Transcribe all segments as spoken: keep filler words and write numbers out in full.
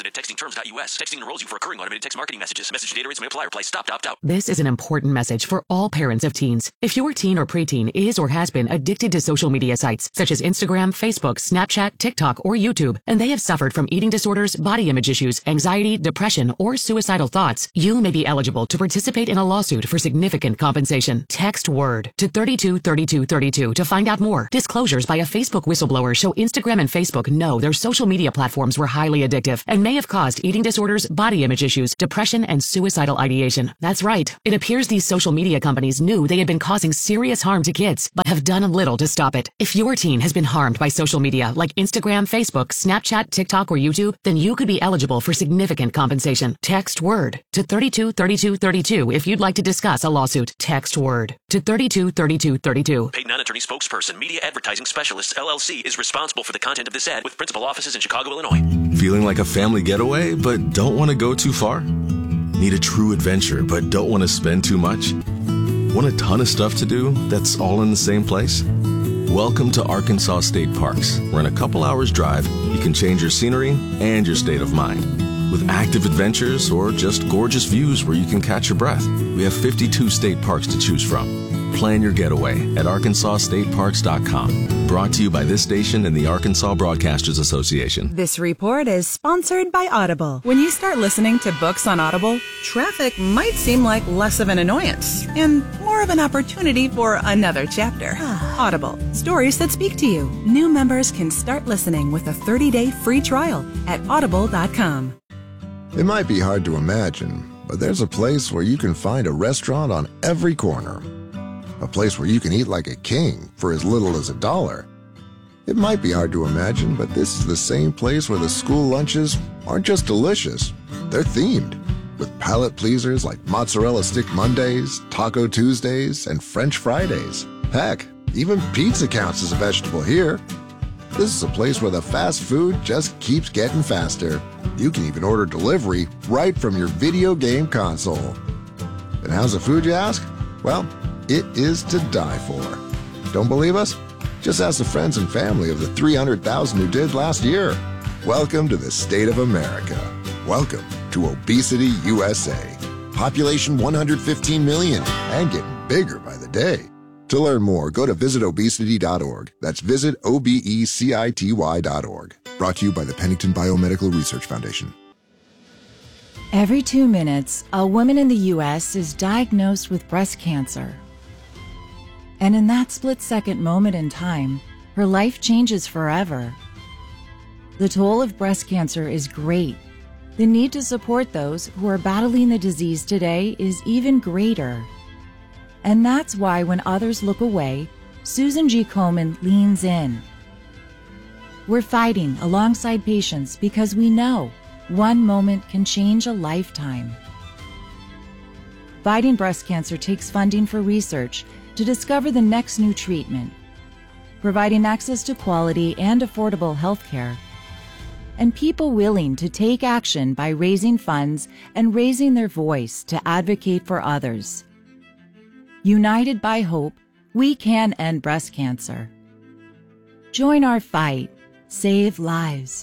limited. Texting terms dot U S. Texting enrolls you for recurring automated text marketing messages. Message data rates may apply. Reply stop, opt out. This is an important message for all parents of teens. If your teen or preteen is or has been addicted to social media sites such as Instagram, Facebook, Snapchat, TikTok, or YouTube, and they have suffered from eating disorders, body image issues, anxiety, depression, or suicidal thoughts, you may be eligible to participate in a lawsuit for significant compensation. Text WORD to thirty-two thirty-two thirty-two to find out more. Disclosures by a Facebook whistleblower show Instagram and Facebook know their social media platforms were highly addictive and may have caused eating disorders, body image issues, depression, and suicidal ideation. That's right. It appears these social media companies knew they had been causing serious harm to kids, but have done little to stop it. If your teen has been harmed by social media like Instagram, Facebook, Snapchat, TikTok, or YouTube, then you could be eligible for significant compensation. Text WORD to thirty-two thirty-two thirty-two if you'd like to discuss a lawsuit. Text WORD to thirty-two thirty-two thirty-two. Paid non-attorney spokesperson, Media Advertising Specialists, L L C, is responsible for the content of this ad with principal offices in Chicago, Illinois. Feeling like a family getaway, but don't want to go too far? Need a true adventure, but don't want to spend too much? Want a ton of stuff to do that's all in the same place? Welcome to Arkansas State Parks, where in a couple hours drive, you can change your scenery and your state of mind. With active adventures or just gorgeous views where you can catch your breath, we have fifty-two state parks to choose from. Plan your getaway at arkansas state parks dot com. Brought to you by this station and the Arkansas Broadcasters Association. This report is sponsored by Audible. When you start listening to books on Audible, traffic might seem like less of an annoyance and more of an opportunity for another chapter. Audible, stories that speak to you. New members can start listening with a thirty-day free trial at audible dot com. It might be hard to imagine, but there's a place where you can find a restaurant on every corner. A place where you can eat like a king for as little as a dollar. It might be hard to imagine, but this is the same place where the school lunches aren't just delicious, they're themed. With palate pleasers like Mozzarella Stick Mondays, Taco Tuesdays, and French Fridays. Heck, even pizza counts as a vegetable here. This is a place where the fast food just keeps getting faster. You can even order delivery right from your video game console. And how's the food, you ask? Well, it is to die for. Don't believe us? Just ask the friends and family of the three hundred thousand who did last year. Welcome to the state of America. Welcome to Obesity U S A. Population one hundred fifteen million and getting bigger by the day. To learn more, go to visit obesity dot org. That's visit O B E C I T Y dot org. Brought to you by the Pennington Biomedical Research Foundation. Every two minutes, a woman in the U S is diagnosed with breast cancer. And in that split-second moment in time, her life changes forever. The toll of breast cancer is great. The need to support those who are battling the disease today is even greater. And that's why when others look away, Susan G. Komen leans in. We're fighting alongside patients because we know one moment can change a lifetime. Fighting breast cancer takes funding for research to discover the next new treatment, providing access to quality and affordable health care, and people willing to take action by raising funds and raising their voice to advocate for others. United by hope, we can end breast cancer. Join our fight. Save lives.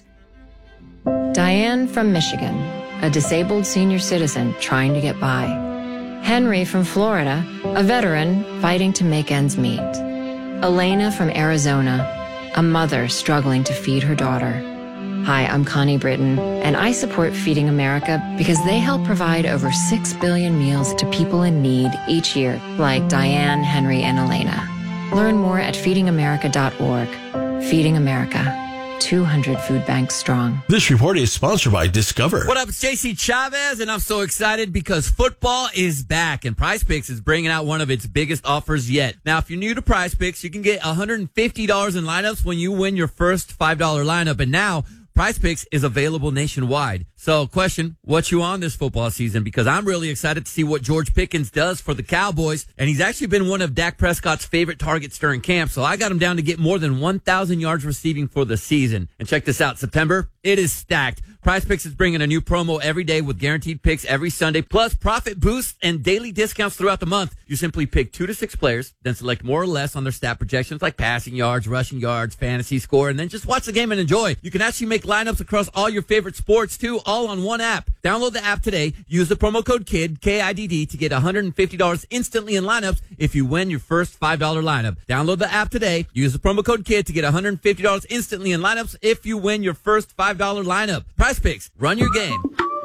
Diane from Michigan, a disabled senior citizen trying to get by. Henry from Florida, a veteran fighting to make ends meet. Elena from Arizona, a mother struggling to feed her daughter. Hi, I'm Connie Britton, and I support Feeding America because they help provide over six billion meals to people in need each year, like Diane, Henry, and Elena. Learn more at feeding america dot org. Feeding America. two hundred food banks strong. This report is sponsored by Discover. What up, it's J C Chavez, and I'm so excited because football is back, and Prize Picks is bringing out one of its biggest offers yet. Now, if you're new to Prize Picks, you can get one hundred fifty dollars in lineups when you win your first five dollar lineup, and now Prize Picks is available nationwide. So, question, what you on this football season? Because I'm really excited to see what George Pickens does for the Cowboys. And he's actually been one of Dak Prescott's favorite targets during camp. So I got him down to get more than one thousand yards receiving for the season. And check this out, September, it is stacked. Prize Picks is bringing a new promo every day with guaranteed picks every Sunday, plus profit boosts and daily discounts throughout the month. You simply pick two to six players, then select more or less on their stat projections like passing yards, rushing yards, fantasy score, and then just watch the game and enjoy. You can actually make lineups across all your favorite sports, too, all on one app. Download the app today. Use the promo code KID, K I D D, to get one hundred fifty dollars instantly in lineups if you win your first five dollar lineup. Download the app today. Use the promo code KID to get one hundred fifty dollars instantly in lineups if you win your first five dollar lineup. Prize Picks. Run your game.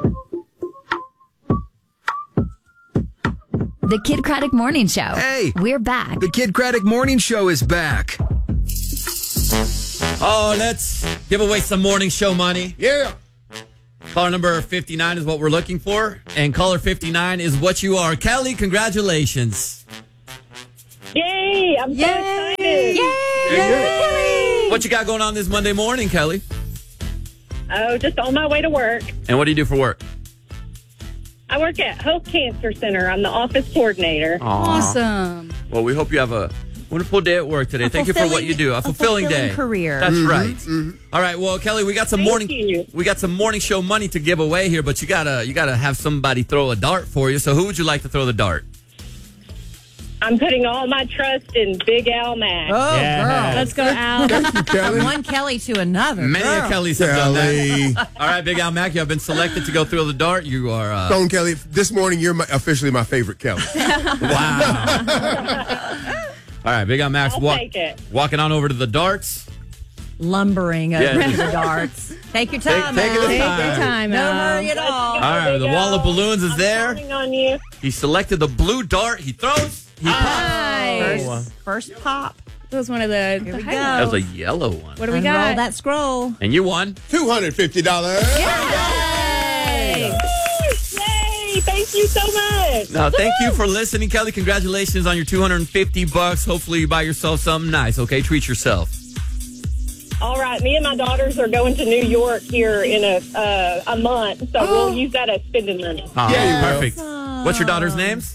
The Kid Craddock Morning Show. Hey! We're back. The Kid Craddock Morning Show is back. Oh, let's give away some morning show money. Yeah. Caller number fifty-nine is what we're looking for, and caller fifty-nine is what you are. Kelly, congratulations. Yay! I'm so Yay! excited. Yay! Yay! What you got going on this Monday morning, Kelly? Oh, just on my way to work. And what do you do for work? I work at Hope Cancer Center. I'm the office coordinator. Awesome. Well, we hope you have a wonderful day at work today. A Thank you for what you do. A, a fulfilling, fulfilling day. career. That's Mhm, right. mhm. All right. Well, Kelly, we got some Thank morning you. we got some morning show money to give away here, but you gotta you gotta have somebody throw a dart for you. So who would you like to throw the dart? I'm putting all my trust in Big Al Mack. Oh, girl. Let's go, Al. From one Kelly to another. Many girl. of Kellys have done Kelly. that. All right, Big Al Mack, you have been selected to go throw the dart. You are uh, Stone Kelly, this morning you're my, officially my favorite Kelly. wow. All right, Big Al Mack's I'll walk, take it. walking on over to the darts. Lumbering over Yeah. the darts. Take your time, Take- take Al. your Take time. your time, No Al. hurry at all. All right, Big the wall of Al. balloons is I'm there. counting on you. He selected the blue dart. He throws. He Nice. First, first pop. That was one of the, the we highlights. That was a yellow one. What do we Unroll got? that scroll. And you won. two hundred fifty dollars. Yay! Thank you so much. Now, thank you for listening, Kelly. Congratulations on your two hundred fifty bucks. Hopefully, you buy yourself something nice. Okay, treat yourself. All right, me and my daughters are going to New York here in a uh, a month, so we'll use that as spending money. Oh, Yeah, you will. perfect. What's your daughter's names?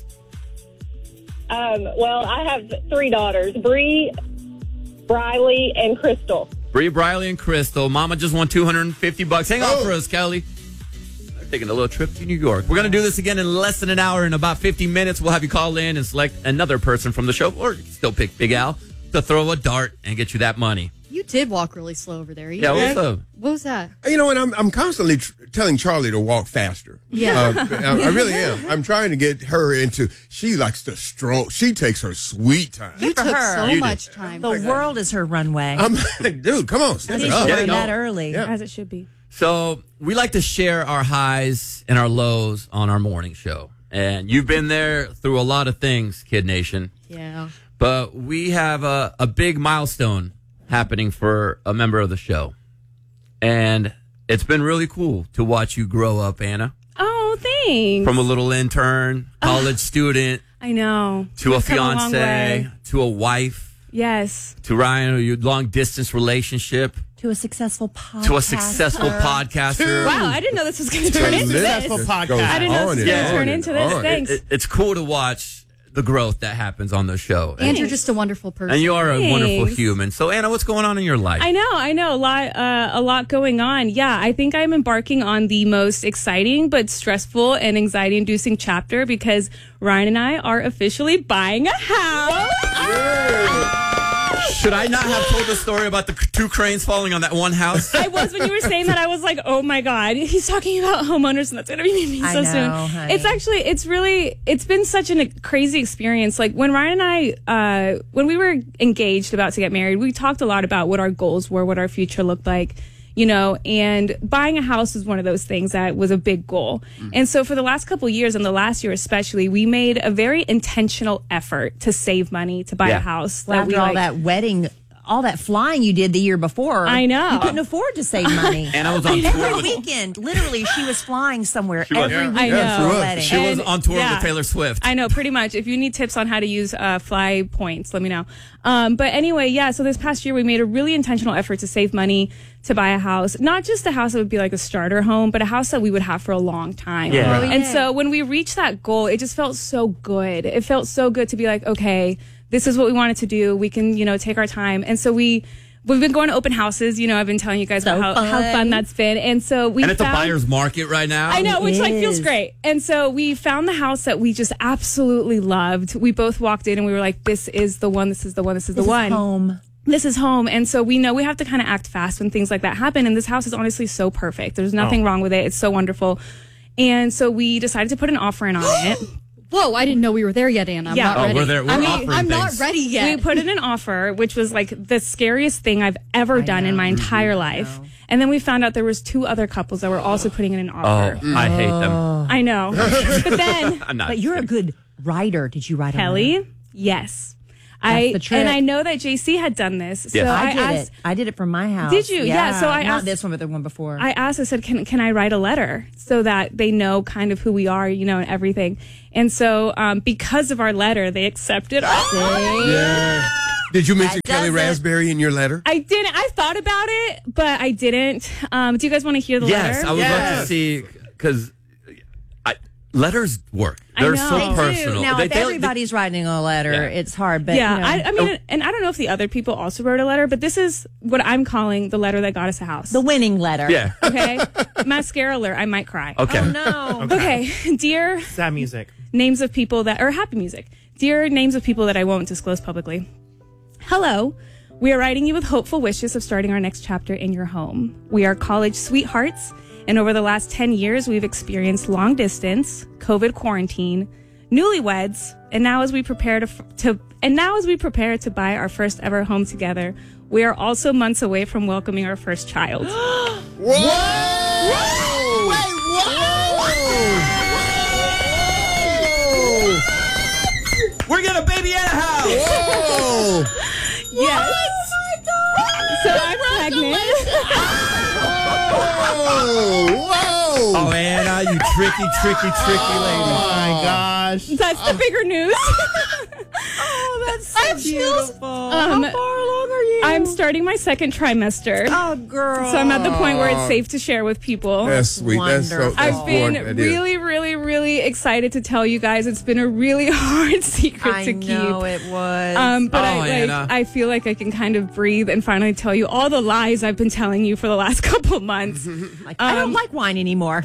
Um, well, I have three daughters: Bree, Briley, and Crystal. Bree, Briley, and Crystal. Mama just won two hundred fifty bucks. Hang on Oh. for us, Kelly. We're taking a little trip to New York. We're going to do this again in less than an hour. In about fifty minutes, we'll have you call in and select another person from the show, or you can still pick Big Al to throw a dart and get you that money. You did walk really slow over there. You Yeah, did. what's up? What was that? You know what? I'm I'm constantly tr- telling Charlie to walk faster. Yeah. Uh, I, I really am. I'm trying to get her into. She likes to stroll. She takes her sweet time. You Took took her. so You much did. time. The world is her runway. I'm like, dude, come on, step it She's up. Yeah, doing no. that early. Yeah. As it should be. So we like to share our highs and our lows on our morning show. And you've been there through a lot of things, Kid Nation. Yeah. But we have a, a big milestone happening for a member of the show. And it's been really cool to watch you grow up, Anna. Oh, thanks. From a little intern, college student, I know. to a We've come long fiance, way. to a wife, Yes. to Ryan, your long distance relationship, To a successful podcast. to a successful podcaster. Wow, I didn't know this was going to turn into this. Successful podcast. I didn't know this was Yeah. going to turn into this. On. Thanks. It- it's cool to watch the growth that happens on the show. And you're just a wonderful person. And you are a Thanks. wonderful human. So, Anna, what's going on in your life? I know, I know. A lot, uh, a lot going on. Yeah, I think I'm embarking on the most exciting but stressful and anxiety-inducing chapter because Ryan and I are officially buying a house. Should I not have told the story about the c- two cranes falling on that one house? I was when you were saying that. I was like, "Oh my god, he's talking about homeowners, and that's going to be me so I know, soon." honey. It's actually, it's really, it's been such a crazy experience. Like when Ryan and I, uh, when we were engaged, about to get married, we talked a lot about what our goals were, what our future looked like. You know, and buying a house was one of those things that was a big goal. Mm. And so for the last couple of years, and the last year especially, we made a very intentional effort to save money to buy Yeah. a house. Well, That we after all like, that wedding, all that flying you did the year before. I know. You couldn't afford to save money. And I was on tour Every with weekend, literally, she was flying somewhere She was. every Yeah. weekend I know. for a was. wedding. She was And- on tour yeah. with Taylor Swift. I know, pretty much. If you need tips on how to use uh, fly points, let me know. Um, but anyway, yeah, so this past year we made a really intentional effort to save money to buy a house. Not just a house that would be like a starter home, but a house that we would have for a long time. Yeah. Oh, And yeah. so when we reached that goal, it just felt so good. It felt so good to be like, okay, this is what we wanted to do. We can, you know, take our time. And so we we've been going to open houses. You know, I've been telling you guys So about how fun. how fun that's been. And so we And it's found, a buyer's market right now. I know, which It like feels is. great. And so we found the house that we just absolutely loved. We both walked in and we were like, this is the one, this is the one, this is the This is one. home. This is home. And so we know we have to kind of act fast when things like that happen. And this house is honestly so perfect. There's nothing Oh. wrong with it. It's so wonderful. And so we decided to put an offer in on it. Whoa, I didn't know we were there yet, Anna. I'm Yeah. not Oh, ready. we're there. We're I mean, offering I'm not things. ready yet. We put in an offer, which was like the scariest thing I've ever done in my entire life. And then we found out there was two other couples that were also putting in an Oh, offer. I hate them. I know. But then I'm not. But you're a good writer. Did you write a letter? Kelly, yes. I the trick. and I know that J C had done this. So Yes. I, I, did asked it. I did it from my house. Did you? Yeah, so I not asked- this one, but the one before. I asked, I said, can can I write a letter so that they know kind of who we are, you know, and everything. And so um, because of our letter, they accepted our Yeah. Did you mention That Kelly does it. Raspberry in your letter? I didn't. I thought about it, but I didn't. Um, do you guys want to hear the Yes, letter? I would love to Yes. see because letters work. I They're know. so They do. personal. now, They- if they- everybody's writing a letter, Yeah. it's hard. But yeah, you know. I, I mean, and I don't know if the other people also wrote a letter, but this is what I'm calling the letter that got us a house. the winning letter. yeah. Okay, mascara alert. I might cry. Okay. Oh no. Okay, dear Sad music. names of people that or happy music. Dear names of people that I won't disclose publicly. Hello. We are writing you with hopeful wishes of starting our next chapter in your home. We are college sweethearts, and over the last ten years, we've experienced long distance, COVID quarantine, newlyweds, and now as we prepare to, to and now as we prepare to buy our first ever home together, we are also months away from welcoming our first child. Whoa! We're getting a baby in a house. Whoa! Yes. So I'm pregnant. Whoa! Whoa! Oh, Anna, you tricky, tricky, tricky lady. Oh my gosh. That's the bigger news. Oh, that's so beautiful. Um, How far along are you? I'm starting my second trimester. Oh, girl. So I'm at the point where it's safe to share with people. That's sweet. That's so. Wonderful. That's I've been born- that is. really, really, really excited to tell you guys. It's been a really hard secret I to keep. know it was. Um, but Oh, I, like, Anna. I feel like I can kind of breathe and finally tell you all the lies I've been telling you for the last couple months. like, I don't um, like wine anymore.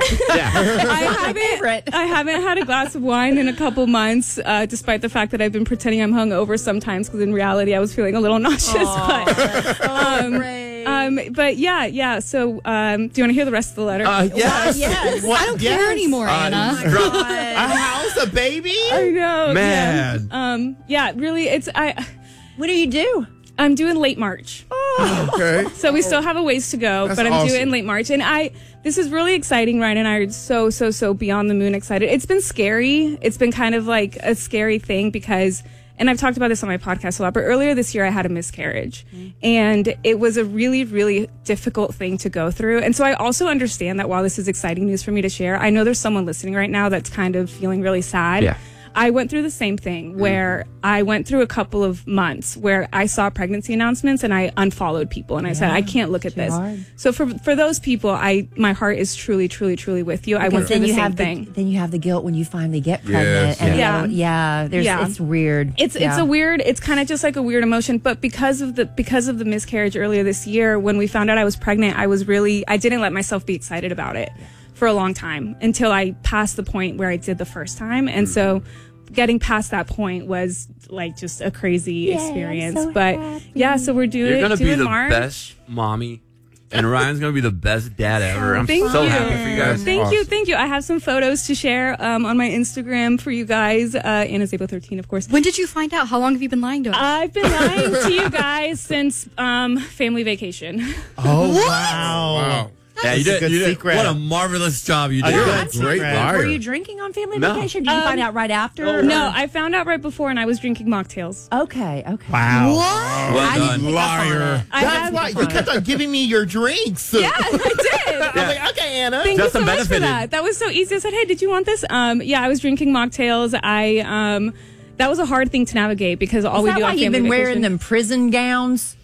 I favorite. haven't, I haven't had a glass of wine in a couple months, uh, despite the fact that I've been pretending I'm hungover sometimes, because in reality I was feeling a little nauseous. but, um, great. um, but yeah, yeah. So, um, do you want to hear the rest of the letter? Uh, yes. yes. I don't care anymore, Anna. God. house, a baby? I know, Man. Yeah. Um, yeah, really, it's I. What do you do? I'm doing late March. Okay. So we still have a ways to go, That's but I'm awesome. doing it in late March. And I, this is really exciting. Ryan and I are so, so, so beyond the moon excited. It's been scary. It's been kind of like a scary thing because, and I've talked about this on my podcast a lot, but earlier this year I had a miscarriage and it was a really, really difficult thing to go through. And so I also understand that while this is exciting news for me to share, I know there's someone listening right now that's kind of feeling really sad. Yeah. I went through the same thing where I went through a couple of months where I saw pregnancy announcements and I unfollowed people and I said, I can't look at this. hard. So for for those people, I my heart is truly, truly, truly with you. I went through then the you same have thing. The, then you have the guilt when you finally get pregnant. Yes. And Yeah. yeah, yeah. There's, Yeah. it's weird. It's yeah. it's a weird. It's kind of just like a weird emotion. But because of the because of the miscarriage earlier this year, when we found out I was pregnant, I was really I didn't let myself be excited about it for a long time until I passed the point where I did the first time, and so. Getting past that point was like just a crazy experience. so but happy. yeah, so we're doing You're gonna be doing the March. best mommy, and Ryan's gonna be the best dad ever. I'm Thank so you. happy for you guys. Thank Awesome. you, thank you. I have some photos to share um, on my Instagram for you guys. Uh, Anna Zabo thirteen, of course. When did you find out? How long have you been lying to us? I've been lying to you guys since um, family vacation. oh, wow. Wow. Yeah, you That's a did. good You did. secret. What a marvelous job you Oh, did. you're That's a great secret. liar. Were you drinking on family No. vacation? Did you Um, find out right after? No, I found out right before, and I was drinking mocktails. Okay, okay. Wow. Well I didn't done. pick up on Liar. it. I That's have- why you kept on giving me your drinks. Yeah, I did. I was like, okay, Anna. Thank Justin you so much for benefited. that. That was so easy. I said, "Hey, did you want this?" Um, yeah, I was drinking mocktails. I um, that was a hard thing to navigate because all Is we that do why on you've family been wearing vacation- them prison gowns?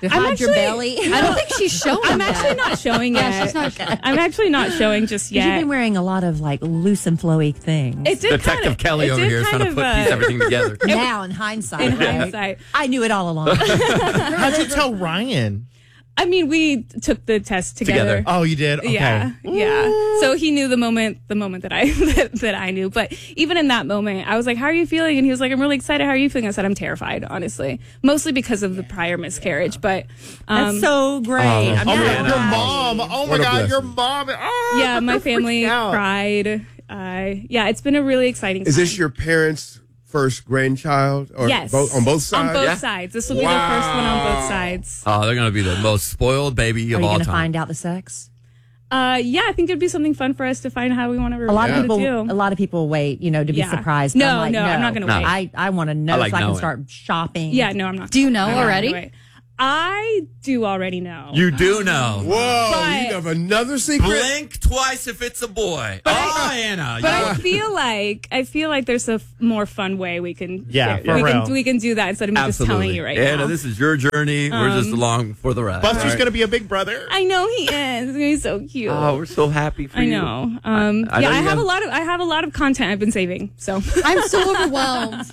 To I'm hide your actually- belly. I don't think she's showing. I'm that. actually not showing yet. Yeah, she's not. Okay. I'm actually not showing just You've yet. been wearing a lot of like loose and flowy things. It did Detective kinda, Kelly it over did here is kind trying to of, put uh, piece everything together. now in hindsight. In right? hindsight. I knew it all along. How'd you tell Ryan? I mean, we took the test together. Together. Oh, you did? Okay. Yeah, yeah. So he knew the moment, the moment that I that, that I knew. But even in that moment, I was like, "How are you feeling?" And he was like, "I'm really excited. How are you feeling?" I said, "I'm terrified, honestly, mostly because of the prior miscarriage." But um, That's so great. Oh, I'm Oh, not man. your happy. mom. Oh, my What a God. Your blessing. mom. Oh, yeah, my family freaking out. cried. Uh, yeah, it's been a really exciting. Is time. this your parents' first grandchild? Or Yes. both, on both sides? On both Yeah. sides. This will be the first one on both sides. Oh, they're going to be the most spoiled baby Are of you all going to time. find out the sex? Uh, yeah, I think it'd be something fun for us to find how we want to. A lot of to people, do. a lot of people wait, you know, to be Yeah. surprised. No, I'm like, no, I'm not gonna No. wait. I, I want to know I like so I can knowing. start shopping. Yeah, no, I'm not. Do you know I'm not already? gonna wait. I do already know. You do know. Whoa, But- you have another secret? Blink twice if it's a boy. oh, Anna. But you- I feel like I feel like there's a f- more fun way we can Yeah, for we real. can we can do that instead of me just Absolutely. telling you right Anna, now. this is your journey. We're just Um, along for the ride. Buster's All right. going to be a big brother. I know he is. He's gonna be so cute. Oh, we're so happy for I you. know. Um, I- I yeah, know I you have have- a lot of I have a lot of content I've been saving. So I'm so overwhelmed.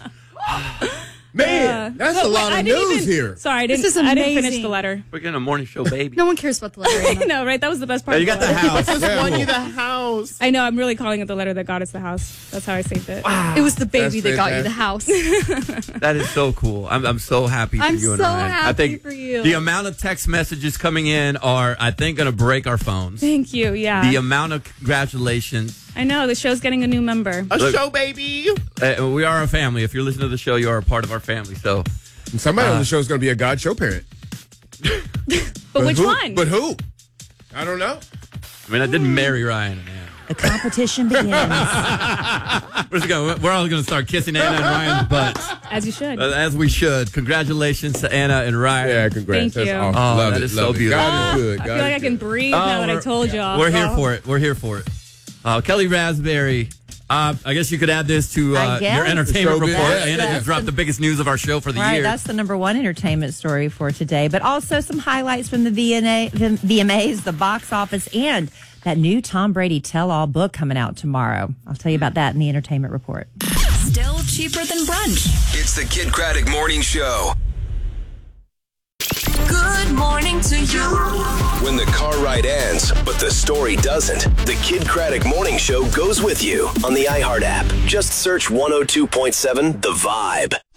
Man, that's Uh, a wait, lot I of didn't news even- here. Sorry, I didn't. This is I didn't finish amazing. the letter. We're getting a morning show baby. No one cares about the letter. I know, right? That was the best part. Yeah, you of got the letter. house. Just Yeah. won you the house. I know. I'm really calling it the letter that got us the house. That's how I saved it. It was the baby That's that got you the house. That is so cool. I'm, I'm so happy for I'm you and so Ryan. I happy think for you. the amount of text messages coming in are, I think, going to break our phones. Thank you. Yeah. The amount of congratulations. I know the show's getting a new member. A Look. show, baby. Uh, we are a family. If you're listening to the show, you are a part of our family. So, And somebody Uh, on the show is going to be a God show parent. But which who? one? But who? I don't know. I mean, I didn't marry Ryan and Anna. The competition begins. We're, just gonna, we're all going to start kissing Anna and Ryan's butts. As you should. Uh, as we should. Congratulations to Anna and Ryan. Yeah, congrats. Thank That's you. awesome. Oh, love that it. is love so it. beautiful. God is good. I God feel like is I can good. breathe Oh, now that I we're- told y'all. We're here Oh. for it. We're here for it. Uh, Kelly Raspberry. Uh, I guess you could add this to I uh, guess. your entertainment Showbiz. report. Yeah, Anna that's just dropped the- the biggest news of our show for the Right, year. that's the number one entertainment story for today. But also some highlights from the V N A, V M As, the box office, and that new Tom Brady tell-all book coming out tomorrow. I'll tell you about that in the entertainment report. Still cheaper than brunch. It's the Kid Craddock Morning Show. Good morning to you. When the car ride ends, but the story doesn't, the Kid Craddock Morning Show goes with you on the iHeart app. Just search one oh two point seven The Vibe.